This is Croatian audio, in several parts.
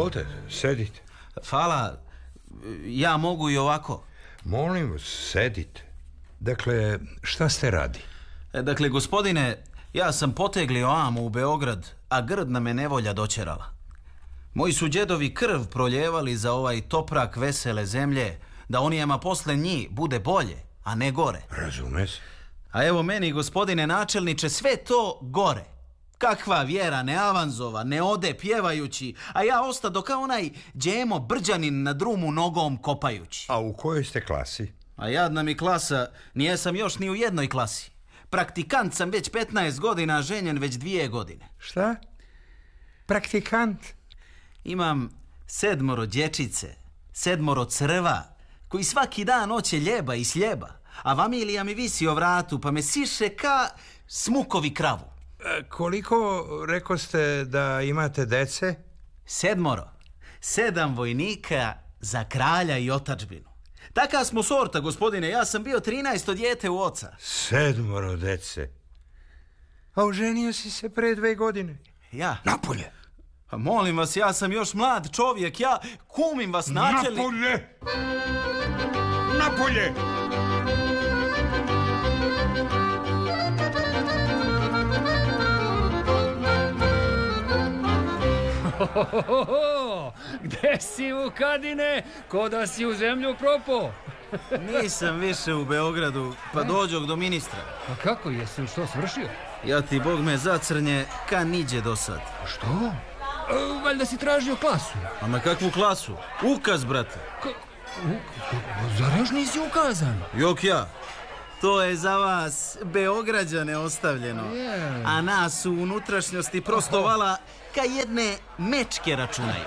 Izvolite, sedite. Hvala, ja mogu i ovako. Molim vas, sedite. Dakle, šta ste radi? Dakle, gospodine, ja sam poteglio amu u Beograd, a grdna me nevolja dočerala. Moji su djedovi krv proljevali za ovaj toprak vesele zemlje, da onijama posle njih bude bolje, a ne gore. Razume se. A evo meni, gospodine načelniče, sve to gore. Kakva vjera ne avanzova, ne ode pjevajući, a ja ostado kao onaj Đemo Brđanin na drumu nogom kopajući. A u kojoj ste klasi? A jadna mi klasa, nijesam još ni u jednoj klasi. Praktikant sam već 15 godina, ženjen već 2 godine. Šta? Praktikant? Imam 7 dječice, 7 crva, koji svaki dan hoće ljeba i sljeba, a familija mi visi o vratu, pa me siše ka smukovi kravu. Koliko rekoste da imate dece? 7. 7 vojnika za kralja i otadžbinu. Taka smo sorta, gospodine, ja sam bio 13. dijete u oca. 7 dece. A oženio si se pre 2 godine. Ja? Napolje! Pa molim vas, ja sam još mlad čovjek, ja kumim vas načelnik. Napolje! Napolje! Gde si, Vukadine? Ko da si u zemlju propo? Nisam više u Beogradu, pa dođog do ministra. A kako, jesi što svršio? Ja ti Bog me zacrnje ka niđe do sad. Što? Valjda si tražio klasu. A ma kakvu klasu? Ukaz, brate. Zar još nisi ukazan? Jok ja. To je za vas Beograđane ostavljeno. A nas u unutrašnjosti prosto vala ka jedne mečke računaju.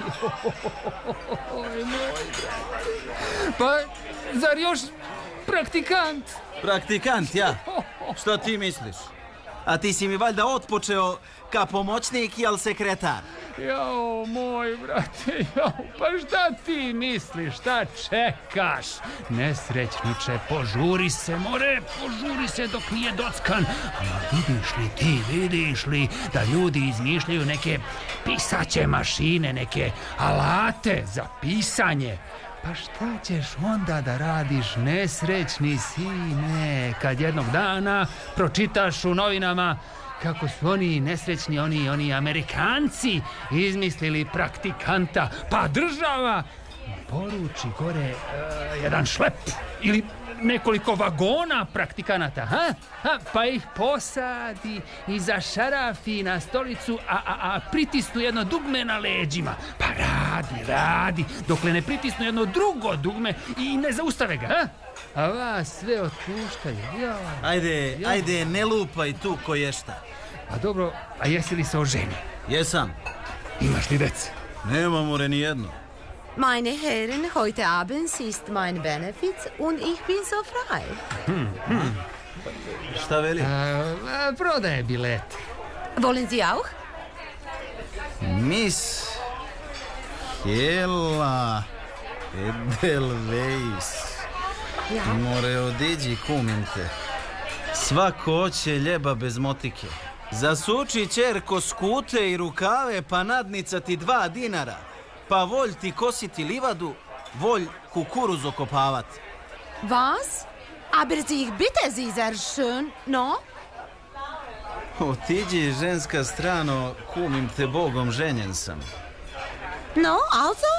Pa, zar još praktikant? Praktikant, ja. Šta ti misliš? A ti si mi valjda otpočeo ka pomoćnik, jel sekretar? Jao, moj brate, jao, pa šta ti misliš, šta čekaš? Nesrećniče, požuri se, požuri se dok nije dockan. A vidiš li da ljudi izmišljaju neke pisaće mašine, neke alate za pisanje? Pa šta ćeš onda da radiš, nesrećni sine, kad jednog dana pročitaš u novinama kako su oni nesrećni, oni Amerikanci izmislili praktikanta, pa država poruči gore jedan šlep ili nekoliko vagona praktikanata, pa ih posadi i zašarafi na stolicu, a pritisnu jedno dugme na leđima. Pa radi, dokle ne pritisnu jedno drugo dugme i ne zaustave ga, a vas sve otpuštaju. Ajde, ne lupaj tu koješta. A dobro, a jesi li se oženio? Jesam. Imaš li dece? Nemam more ni jedno. Meine Herren, heute Abend ist mein Benefit und ich bin so frei. Šta veli? Prodaje bilete. Wollen Sie auch? Miss Hela Edelweiss. Ja. More odiđi, kumim te. Svako hoće ljeba bez motike. Zasuči ćerko skute i rukave, pa nadnica ti 2 dinara. Pa volj ti kositi livadu, volj kukuruz okopavat. Was? Aber sich bitte, Sie sehr schön, no? Otiđi, ženska strano, kumim te Bogom, ženjen sam. No, also?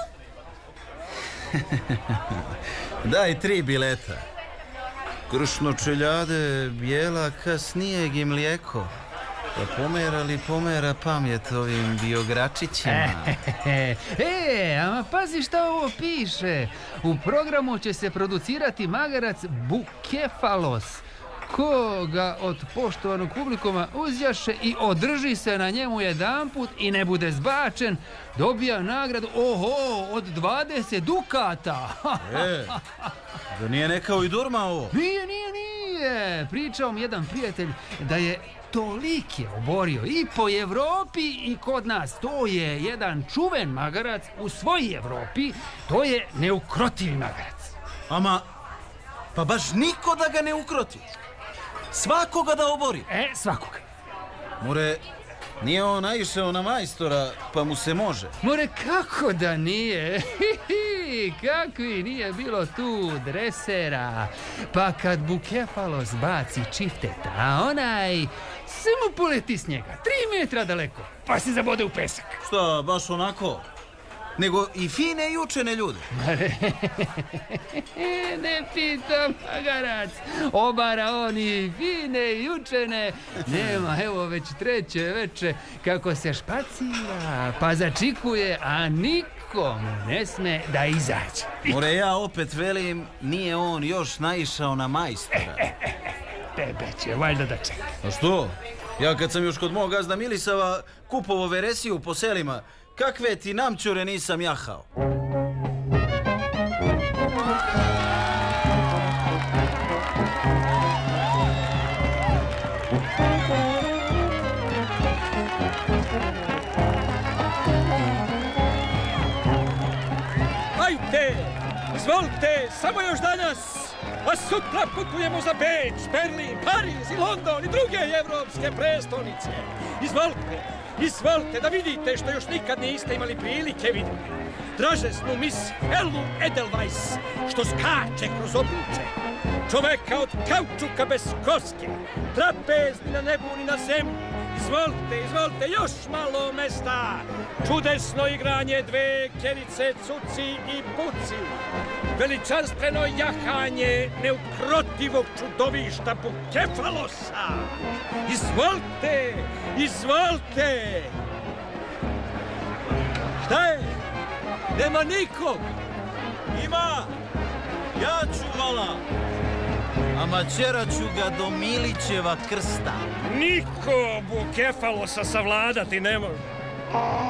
Daj 3 bileta. Kršno čeljade, bijela ka snijeg i mlijeko. Pa pomera pamet ovim biogračićima. Ama pazi šta ovo piše. U programu će se producirati magarac Bukefalos. Ko ga od poštovanog publikuma uzjaše i održi se na njemu jedanput i ne bude zbačen, dobija nagradu od 20 dukata. Da nije nekao i durma ovo? Nije. Pričao mi jedan prijatelj da je tolike oborio i po Evropi i kod nas. To je jedan čuven magarac u svoj Evropi. To je neukrotivi magarac. Ama, pa baš niko da ga ne ukroti. Svakoga da obori. Svakoga. More, Nije on naišao na majstora, pa mu se može. More, kako da nije? Kakvi nije bilo tu dresera. Pa kad Bukefalos baci čifteta, a onaj samo poleti s njega 3 metra daleko, pa se zabode u pesak. Šta, baš onako? Nego i fine i učene ljude. Ne pitam, magarac. Obara oni fine i učene. Nema, evo već 3. veče kako se špacira, pa začikuje, a nikomu ne sme da izađe. More, ja opet velim, nije on još naišao na majstora. Tebe će valjda da čeka. A što? Ja kad sam još kod mog gazda Milisava kupovo veresiju po selima, kakve ti namćure nisam jahao. Ajde, izvolite, samo još danas, a sutra putujemo za Beč, Berlin, Pariz i London i druge evropske prestonice. Izvolite da vidite što još nikad niste imali prilike vidjeti. Dražesnu mis Elu Edelweiss, što skače kroz obruče. Čoveka od kaučuka bez koske, trapezni na nebu ni na zemlji. Izvolite, još malo mesta. Čudesno igranje 2 kerice Cuci i Puci. Veličanstveno jahanje neukrotivog čudovišta Bukefalosa. Izvolite. Šta je? Nema nikog. Ima! Ja ću vala! A mačerat ću ga do Milićeva krsta. Niko Bukefalosa savladati ne može.